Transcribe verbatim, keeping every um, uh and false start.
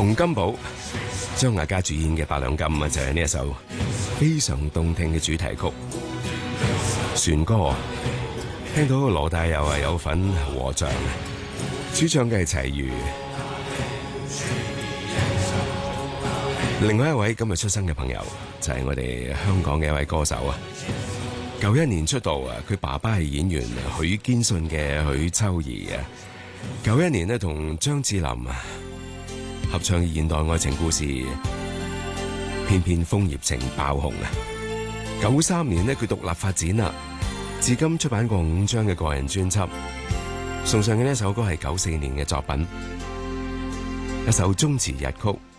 洪金寶、張艾嘉主演嘅《八兩金》啊，就係呢一首非常動聽嘅主題曲。旋歌聽到羅大佑啊有份和唱，主唱嘅係齊豫。另外一位今日出生嘅朋友就係我哋香港嘅一位歌手啊，九一年出道啊，佢爸爸係演員許堅信嘅許秋怡啊，九一年呢同張智霖啊合唱現代愛情故事《偏偏楓葉情》爆紅啊，九三年呢佢獨立發展啦，至今出版過五張嘅個人專輯，送上嘅呢一首歌係九四年嘅作品，一首中詞日曲。